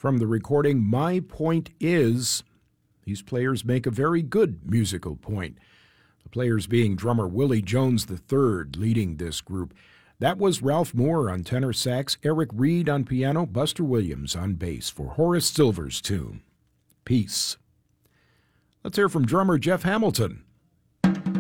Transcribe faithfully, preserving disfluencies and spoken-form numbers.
from the recording My Point Is. These players make a very good musical point. The players being drummer Willie Jones the third leading this group. That was Ralph Moore on tenor sax, Eric Reed on piano, Buster Williams on bass for Horace Silver's tune, Peace. Let's hear from drummer Jeff Hamilton